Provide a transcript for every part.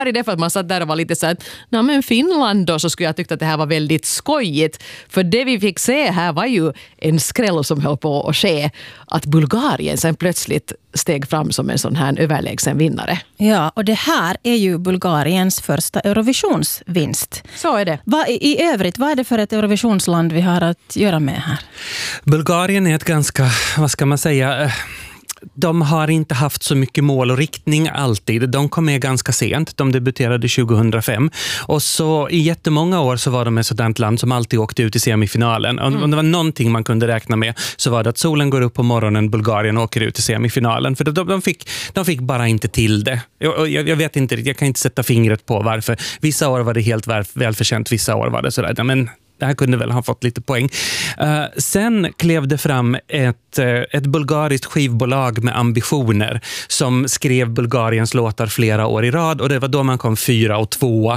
i det för att man satt där och var lite så att men Finland då, så skulle jag tycka att det här var väldigt skojigt. För det vi fick se här var ju en skräll som höll på att ske. Att Bulgarien sen plötsligt steg fram som en sån här överlägsen vinnare. Ja, och det här är ju Bulgariens första Eurovisionsvinst. Så är det. I övrigt, vad är det för ett Eurovisionsland vi har att göra med här? Bulgarien är ett ganska, vad ska man säga... De har inte haft så mycket mål och riktning alltid. De kom med ganska sent. De debuterade 2005. Och så i jättemånga år så var de ett sådant land som alltid åkte ut i semifinalen. Om det var någonting man kunde räkna med så var det att solen går upp på morgonen, Bulgarien åker ut i semifinalen. För de fick bara inte till det. Jag vet inte, jag kan inte sätta fingret på varför. Vissa år var det helt välförtjänt, vissa år var det sådär. Men det här kunde väl ha fått lite poäng. Sen klev det fram ett bulgariskt skivbolag med ambitioner som skrev Bulgariens låtar flera år i rad, och det var då man kom 4 och 2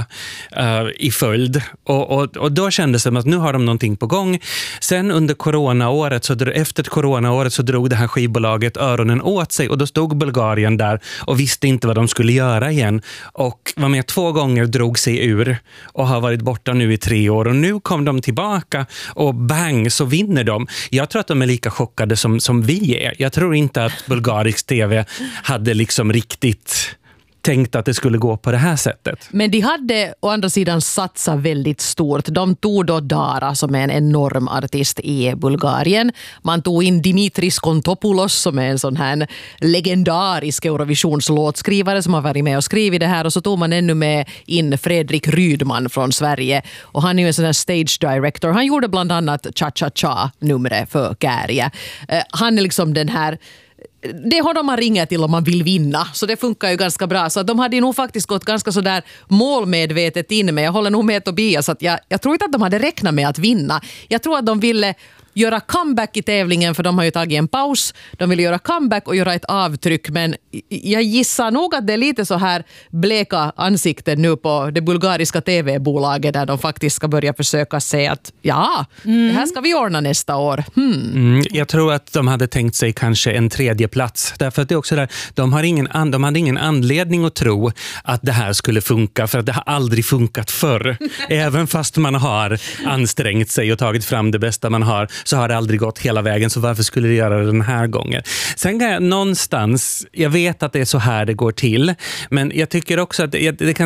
i följd. Och då kändes det som att nu har de någonting på gång. Sen under coronaåret, efter coronaåret så drog det här skivbolaget öronen åt sig, och då stod Bulgarien där och visste inte vad de skulle göra igen. Och var med 2 gånger, drog sig ur och har varit borta nu i 3 år. Och nu kom de tillbaka och bang så vinner de. Jag tror att de är lika chockade som vi är. Jag tror inte att bulgarisk tv hade liksom riktigt tänkt att det skulle gå på det här sättet. Men de hade å andra sidan satsat väldigt stort. De tog då Dara som är en enorm artist i Bulgarien. Man tog in Dimitris Kontopoulos som är en sån här legendarisk Eurovisionslåtskrivare som har varit med och skrivit det här. Och så tog man ännu med in Fredrik Rydman från Sverige. Och han är ju en sån här stage director. Han gjorde bland annat Cha-Cha-Cha-numret för Kääriä. Han är liksom den här... Det har de man ringer till om man vill vinna. Så det funkar ju ganska bra. Så de hade nog faktiskt gått ganska så där målmedvetet in. Men jag håller nog med Tobias att jag tror inte att de hade räknat med att vinna. Jag tror att de ville göra comeback i tävlingen, för de har ju tagit en paus. De vill göra comeback och göra ett avtryck, men jag gissar nog att det är lite så här bleka ansikten nu på det bulgariska tv-bolaget där de faktiskt ska börja försöka säga att det här ska vi ordna nästa år. Jag tror att de hade tänkt sig kanske en 3:e plats. Därför att det är också där, de hade ingen anledning att tro att det här skulle funka, för att det har aldrig funkat förr. Även fast man har ansträngt sig och tagit fram det bästa man har, så har det aldrig gått hela vägen, så varför skulle det göra det den här gången? Sen kan jag någonstans, jag vet att det är så här det går till, men jag tycker också att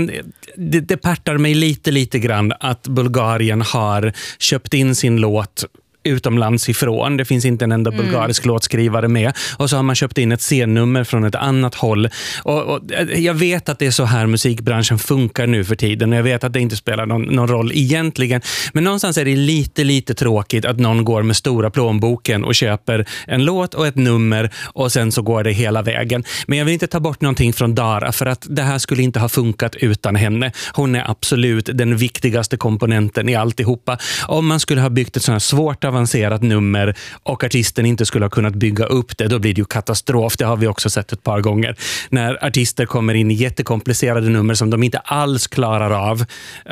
det pärtar mig lite grann att Bulgarien har köpt in sin låt utomlands ifrån. Det finns inte en enda bulgarisk låtskrivare med. Och så har man köpt in ett C-nummer från ett annat håll. Och jag vet att det är så här musikbranschen funkar nu för tiden. Jag vet att det inte spelar någon roll egentligen. Men någonstans är det lite tråkigt att någon går med stora plånboken och köper en låt och ett nummer, och sen så går det hela vägen. Men jag vill inte ta bort någonting från Dara, för att det här skulle inte ha funkat utan henne. Hon är absolut den viktigaste komponenten i alltihopa. Om man skulle ha byggt ett sådant här svårt avancerat nummer och artisten inte skulle ha kunnat bygga upp det, då blir det ju katastrof. Det har vi också sett ett par gånger. När artister kommer in i jättekomplicerade nummer som de inte alls klarar av.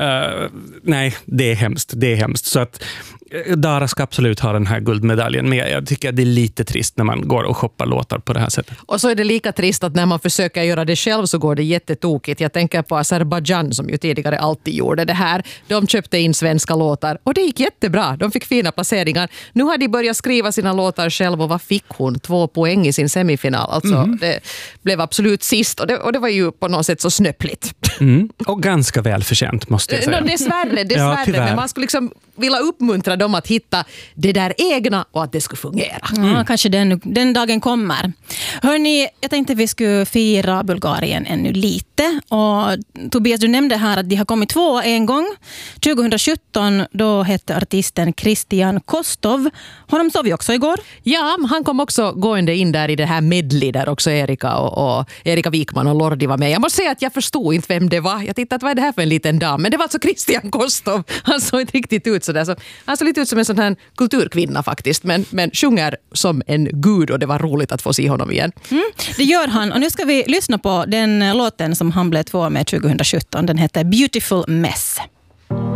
Nej, det är hemskt. Så att Dara ska absolut ha den här guldmedaljen, men jag tycker att det är lite trist när man går och shoppar låtar på det här sättet. Och så är det lika trist att när man försöker göra det själv så går det jättetokigt. Jag tänker på Azerbaijan som ju tidigare alltid gjorde det här. De köpte in svenska låtar och det gick jättebra. De fick fina placeringar. Nu har de börjat skriva sina låtar själv, och vad fick hon? 2 poäng i sin semifinal. Alltså det blev absolut sist, och det var ju på något sätt så snöpligt. Och ganska välförtjänt, måste jag säga. Dessvärre. Men man skulle liksom vilja uppmuntra dem att hitta det där egna och att det skulle fungera. Ja, kanske den dagen kommer. Hörrni, jag tänkte vi skulle fira Bulgarien ännu lite. Och Tobias, du nämnde här att de har kommit 2 en gång. 2017, då hette artisten Christian Kostov. Honom såg vi också igår. Ja, han kom också gående in där i det här medley där också Erika och Erika Wikman och Lordi var med. Jag måste säga att jag förstod inte vem det var. Jag tittade att vad är det här för en liten dam? Men det var alltså Christian Kostov. Han såg inte riktigt ut sådär. Han såg lite ut som en sån här kulturkvinna faktiskt. Men sjunger som en gud, och det var roligt att få se honom igen. Det gör han. Och nu ska vi lyssna på den låten som han blev 2 med 2017. Den heter Beautiful Mess.